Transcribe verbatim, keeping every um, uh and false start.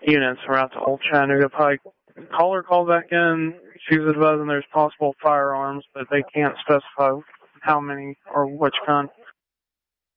units around to Old Chattanooga Pike. Caller called back in. She was advising there's possible firearms, but they can't specify how many or which kind.